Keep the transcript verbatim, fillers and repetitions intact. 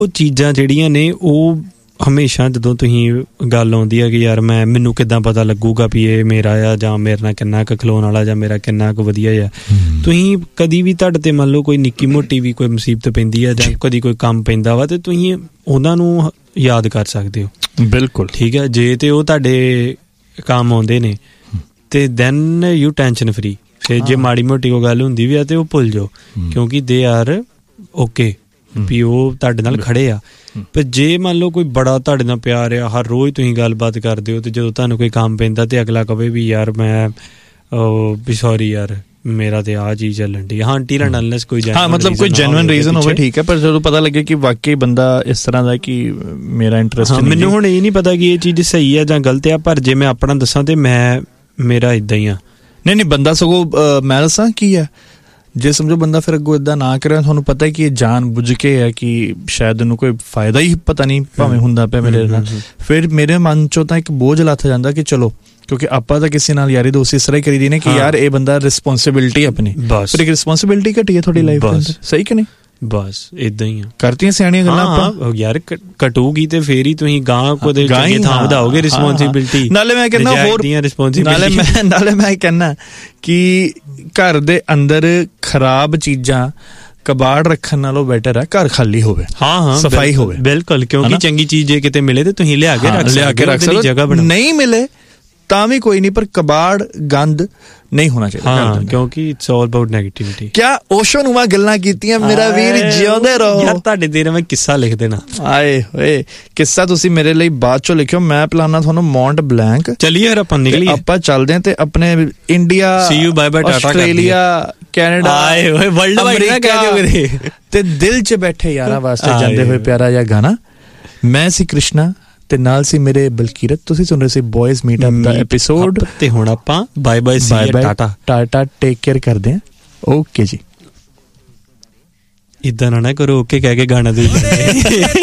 ਉਹ ਚੀਜ਼ਾਂ ਜਿਹੜੀਆਂ ਨੇ ਉਹ ਹਮੇਸ਼ਾ ਜਦੋਂ ਤੁਸੀਂ ਗੱਲ ਆਉਂਦੀ ਹੈ ਕਿ ਯਾਰ ਮੈਂ ਮੈਨੂੰ ਕਿੱਦਾਂ ਪਤਾ ਲੱਗੂਗਾ ਵੀ ਇਹ ਮੇਰਾ ਆ ਜਾਂ ਮੇਰੇ ਨਾਲ ਕਿੰਨਾ ਕੁ ਖਲੋਣ ਵਾਲਾ ਜਾਂ ਮੇਰਾ ਕਿੰਨਾ ਕੁ ਵਧੀਆ ਆ, ਤੁਸੀਂ ਕਦੀ ਵੀ ਤੁਹਾਡੇ ਤੇ ਮੰਨ ਲਓ ਕੋਈ ਨਿੱਕੀ ਮੋਟੀ ਵੀ ਕੋਈ ਮੁਸੀਬਤ ਪੈਂਦੀ ਆ ਜਾਂ ਕਦੀ ਕੋਈ ਕੰਮ ਪੈਂਦਾ ਵਾ ਤੇ ਤੁਸੀਂ ਉਹਨਾਂ ਨੂੰ ਯਾਦ ਕਰ ਸਕਦੇ ਹੋ। ਬਿਲਕੁਲ ਠੀਕ ਹੈ, ਜੇ ਤੇ ਉਹ ਤੁਹਾਡੇ ਕੰਮ ਆਉਂਦੇ ਨੇ ਤੇ ਦੈਨ ਯੂ ਟੈਨਸ਼ਨ ਫਰੀ। ਫਿਰ ਜੇ ਮਾੜੀ ਮੋਟੀ ਕੋਈ ਗੱਲ ਹੁੰਦੀ ਵੀ ਆ ਤੇ ਉਹ ਭੁੱਲ ਜਾਓ ਕਿਉਂਕਿ ਦੇ ਆਰ ਓਕੇ ਵੀ ਉਹ ਤੁਹਾਡੇ ਨਾਲ ਖੜੇ ਆ। ਪਰ ਜੇ ਮੰਨ ਲਓ ਕੋਈ ਬੜਾ ਤੁਹਾਡੇ ਨਾਲ ਪਿਆਰ ਆ, ਹਰ ਰੋਜ਼ ਤੁਸੀਂ ਗੱਲਬਾਤ ਕਰਦੇ ਹੋ ਤੇ ਜਦੋਂ ਤੁਹਾਨੂੰ ਕੋਈ ਕੰਮ ਪੈਂਦਾ ਤੇ ਅਗਲਾ ਕਹੇ ਵੀ ਯਾਰ ਮੈਂ ਵੀ ਸੌਰੀ ਯਾਰ ਮੇਰਾ ਤੇ ਆਹ ਚੀਜ਼ ਚੱਲਣ ਡਈ, ਹਾਂ ਟੀ ਅਨਲੈਸ ਕੋਈ ਹਾਂ ਮਤਲਬ ਕੋਈ ਜੈਨੂਇਨ ਰੀਜ਼ਨ ਹੋਵੇ ਠੀਕ ਹੈ, ਪਰ ਜਦੋਂ ਪਤਾ ਲੱਗੇ ਕਿ ਵਾਕਈ ਬੰਦਾ ਇਸ ਤਰ੍ਹਾਂ ਦਾ ਕਿ ਮੇਰਾ ਇੰਟਰਸਟ ਨਹੀਂ। ਮੈਨੂੰ ਹੁਣ ਇਹ ਨਹੀਂ ਪਤਾ ਕਿ ਇਹ ਚੀਜ਼ ਸਹੀ ਆ ਜਾਂ ਗਲਤ ਆ, ਪਰ ਜੇ ਮੈਂ ਆਪਣਾ ਦੱਸਾਂ ਤੇ ਮੈਂ ਮੇਰਾ ਇੱਦਾਂ ਹੀ ਆ। ਨਹੀਂ ਨਹੀਂ ਬੰਦਾ ਸਗੋਂ ਮੈਂ ਦੱਸਾਂ ਕੀ ਆ, ਜੇ ਸਮਝੋ ਬੰਦਾ ਫਿਰ ਅੱਗੋਂ ਇੱਦਾਂ ਨਾ ਕਰੇ, ਤੁਹਾਨੂੰ ਪਤਾ ਕਿ ਇਹ ਜਾਣ ਬੁੱਝ ਕੇ ਹੈ ਕਿ ਸ਼ਾਇਦ ਉਹਨੂੰ ਕੋਈ ਫਾਇਦਾ ਹੀ ਪਤਾ ਨਹੀਂ ਭਾਵੇਂ ਹੁੰਦਾ ਪਿਆ ਮੇਰੇ ਨਾਲ, ਫਿਰ ਮੇਰੇ ਮਨ ਚੋਂ ਤਾਂ ਇੱਕ ਬੋਝ ਲੱਥ ਜਾਂਦਾ ਕਿ ਚਲੋ ਕਿਉਂਕਿ ਆਪਾਂ ਤਾਂ ਕਿਸੇ ਨਾਲ ਯਾਰੀ ਦੋਸਤੀ ਇਸ ਤਰ੍ਹਾਂ ਹੀ ਕਰੀਦੀ ਨੇ ਕਿ ਯਾਰ ਇਹ ਬੰਦਾ ਰਿਸਪੋਂਸਿਬਿਲਿਟੀ ਆਪਣੀ, ਪਰ ਇੱਕ ਰਿਸਪੋਂਸਿਬਿਲਿਟੀ ਘਟੀ ਹੈ ਤੁਹਾਡੀ ਲਾਈਫ ਦੇ ਅੰਦਰ, ਸਹੀ ਕਿ ਨਹੀਂ? ਬਸ ਏਦਾਂ ਹੀ ਆ, ਕਰਤੀਆਂ ਸਿਆਣੀਆਂ ਗੱਲਾਂ ਆਪਾਂ ਯਾਰ ਘਟੂਗੀ ਤੇ ਫੇਰ ਹੀ ਤੁਸੀਂ ਗਾਂ ਕੋਦੇ ਚੰਗੇ ਥਾਂ ਵਧਾਓਗੇ ਰਿਸਪੋਂਸਿਬਿਲਿਟੀ। ਨਾਲੇ ਮੈਂ ਕਹਿੰਦਾ ਹੋਰ ਨਾਲੇ ਮੈਂ ਨਾਲੇ ਮੈਂ ਕਹਿੰਦਾ ਕਿ ਘਰ ਦੇ ਅੰਦਰ ਖਰਾਬ ਚੀਜ਼ਾਂ ਕਬਾੜ ਰੱਖਣ ਨਾਲੋਂ ਬੈਟਰ ਹੈ ਘਰ ਖਾਲੀ ਹੋਵੇ, ਹਾਂ ਹਾਂ ਸਫਾਈ ਹੋਵੇ। ਬਿਲਕੁਲ, ਕਿਉਂਕਿ ਚੰਗੀ ਚੀਜ਼ ਜੇ ਕਿਤੇ ਮਿਲੇ ਤੇ ਤੁਸੀਂ ਲਿਆ ਕੇ ਰੱਖ ਲਿਆ ਕੇ ਰੱਖ ਸਕਦੇ, ਜਗ੍ਹਾ ਬਣਾ ਨਹੀਂ ਮਿਲੇ ਤਾਂ ਵੀ ਕੋਈ ਨਹੀਂ, ਪਰ ਕਬਾੜ ਗੰਦ ਨਹੀਂ ਹੋਣਾ ਚਾਹੀਦਾ। ਹਾਂ ਕਿਉਂਕਿ ਇਟਸ ਆਲ ਅਬਾਊਟ ਨੈਗੇਟਿਵਿਟੀ। ਕਿਆ ਓਸ਼ੋ ਨੂੰ ਮੈਂ ਗੱਲਾਂ ਕੀਤੀਆਂ ਮੇਰਾ ਵੀਰ, ਜਿਉਂਦੇ ਰਹੋ। ਯਾਰ ਤੁਹਾਡੇ ਦੇਰ ਮੈਂ ਕਿੱਸਾ ਲਿਖ ਦੇਣਾ, ਆਏ ਹੋਏ ਕਿੱਸਾ ਤੁਸੀਂ ਮੇਰੇ ਲਈ ਬਾਅਦ ਚੋਂ ਲਿਖਿਓ, ਮੈਂ ਪਲਾਨਾ ਤੁਹਾਨੂੰ ਮੌਂਟ ਬਲੈਂਕ। ਚਲੀਏ ਯਾਰ ਆਪਾਂ ਨਿਕਲੀਏ, ਆਪਾਂ ਚੱਲਦੇ ਤੇ ਆਪਣੇ ਇੰਡੀਆ, ਆਸਟ੍ਰੇਲੀਆ, ਕੈਨੇਡਾ, ਆਏ ਹੋਏ ਵਰਲਡ ਵਾਈਡ ਨਾ ਕਹਿ ਦਿਓ ਤੇ ਦਿਲ 'ਚ ਬੈਠੇ ਯਾਰਾਂ ਵਾਸਤੇ ਜਾਂਦੇ ਹੋਏ ਪਿਆਰਾ ਜਿਹਾ ਗਾਣਾ। ਮੈਂ ਸੀ ਕ੍ਰਿਸ਼ਨਾ ਤੇ ਨਾਲ ਸੀ ਮੇਰੇ ਬਲਕੀਰਤ, ਤੁਸੀਂ ਸੁਣ ਰਹੇ ਸੀ ਬॉयਜ਼ ਮੀਟ ਅਪ ਦਾ ਐਪੀਸੋਡ ਤੇ ਹੁਣ ਆਪਾਂ bye bye see Tata Tata take care ਕਰਦੇ ਆਂ। ਓਕੇ ਜੀ, ਇਦਾਂ ਨਾ ਨਾ ਕਰੋ ਓਕੇ ਕਹਿ ਕੇ ਗਾਣਾ ਦੇ